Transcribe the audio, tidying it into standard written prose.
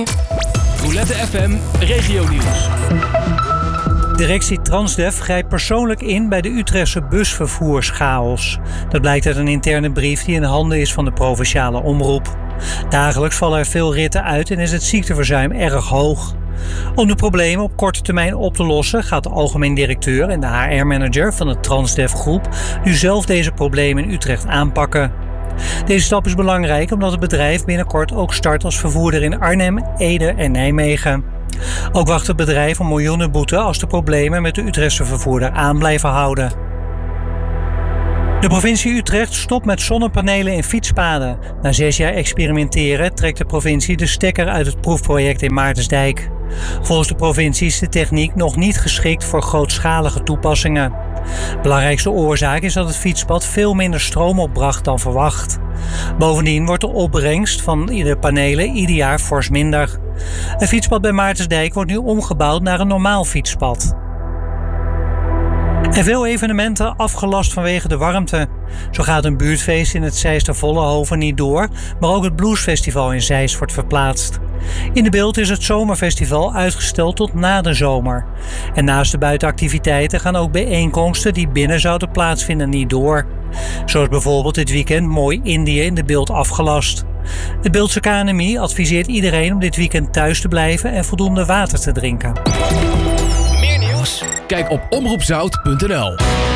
Roulette FM Regionieuws. Directie Transdev grijpt persoonlijk in bij de Utrechtse busvervoerschaos. Dat blijkt uit een interne brief die in handen is van de provinciale omroep. Dagelijks vallen er veel ritten uit en is het ziekteverzuim erg hoog. Om de problemen op korte termijn op te lossen gaat de algemeen directeur en de HR-manager van de Transdev groep nu zelf deze problemen in Utrecht aanpakken. Deze stap is belangrijk omdat het bedrijf binnenkort ook start als vervoerder in Arnhem, Ede en Nijmegen. Ook wacht het bedrijf een miljoenenboete als de problemen met de Utrechtse vervoerder aan blijven houden. De provincie Utrecht stopt met zonnepanelen in fietspaden. Na 6 jaar experimenteren trekt de provincie de stekker uit het proefproject in Maartensdijk. Volgens de provincie is de techniek nog niet geschikt voor grootschalige toepassingen. Belangrijkste oorzaak is dat het fietspad veel minder stroom opbracht dan verwacht. Bovendien wordt de opbrengst van de panelen ieder jaar fors minder. Een fietspad bij Maartensdijk wordt nu omgebouwd naar een normaal fietspad. En veel evenementen afgelast vanwege de warmte. Zo gaat een buurtfeest in het Zeist Vollenhoven niet door, maar ook het Bluesfestival in Zeist wordt verplaatst. In de beeld is het zomerfestival uitgesteld tot na de zomer. En naast de buitenactiviteiten gaan ook bijeenkomsten die binnen zouden plaatsvinden niet door. Zo is bijvoorbeeld dit weekend Mooi Indië in de beeld afgelast. De Beeldse KNMI adviseert iedereen om dit weekend thuis te blijven en voldoende water te drinken. Kijk op omroepzout.nl.